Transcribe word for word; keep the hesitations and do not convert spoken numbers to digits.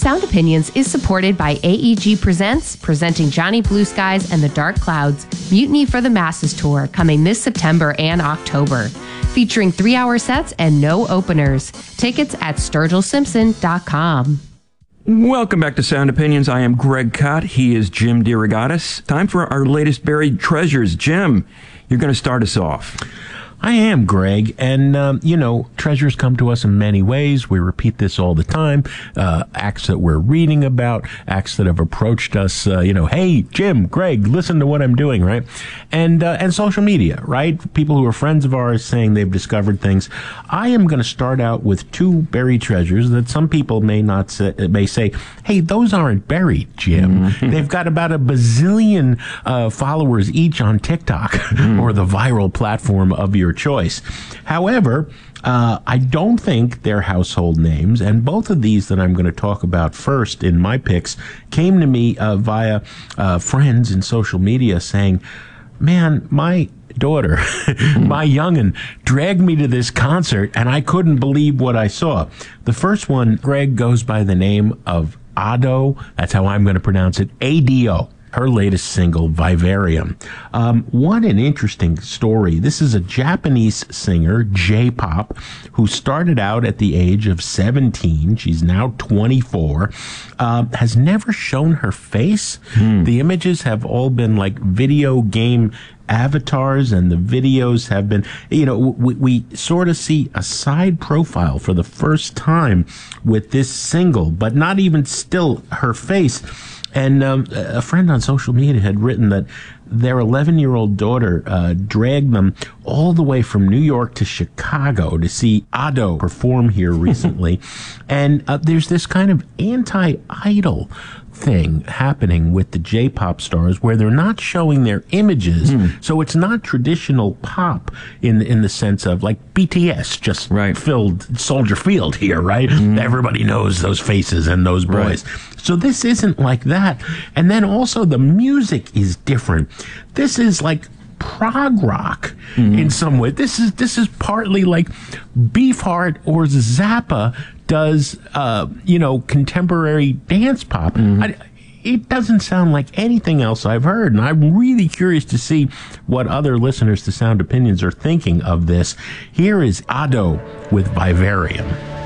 Sound Opinions is supported by A E G Presents, presenting Johnny Blue Skies and the Dark Clouds, Mutiny for the Masses Tour, coming this September and October. Featuring three-hour sets and no openers. Tickets at sturgill simpson dot com. Welcome back to Sound Opinions. I am Greg Kot. He is Jim DeRogatis. Time for our latest buried treasures. Jim, you're going to start us off. I am, Greg, and, um, you know, treasures come to us in many ways. We repeat this all the time. Uh, acts that we're reading about, acts that have approached us, uh, you know, hey, Jim, Greg, listen to what I'm doing, right? And, uh, and social media, right? People who are friends of ours saying they've discovered things. I am going to start out with two buried treasures that some people may not say, may say, hey, those aren't buried, Jim. Mm-hmm. They've got about a bazillion uh, followers each on TikTok mm. or the viral platform of your choice. However, uh, I don't think they're household names, and both of these that I'm going to talk about first in my picks came to me uh, via uh, friends in social media saying, man, my daughter, my youngin', dragged me to this concert, and I couldn't believe what I saw. The first one, Greg, goes by the name of Ado. That's how I'm going to pronounce it, A D O. Her latest single, Vivarium. Um, what an interesting story. This is a Japanese singer, J-pop, who started out at the age of seventeen. She's now twenty-four. Uh, has never shown her face. Hmm. The images have all been like video game avatars, and the videos have been, you know, we, we sort of see a side profile for the first time with this single, but not even still her face. And um, a friend on social media had written that their eleven-year-old daughter uh, dragged them all the way from New York to Chicago to see Ado perform here recently. And uh, there's this kind of anti-idol thing happening with the J-pop stars where they're not showing their images. Mm. So it's not traditional pop in in the sense of like B T S just right. filled Soldier Field here, right? Mm. Everybody knows those faces and those boys. Right. So this isn't like that. And then also the music is different. This is like prog rock mm. in some way. This is this is partly like Beefheart or Zappa does, uh, you know, contemporary dance pop. Mm. I, it doesn't sound like anything else I've heard, and I'm really curious to see what other listeners to Sound Opinions are thinking of this. Here is Ado with Vivarium.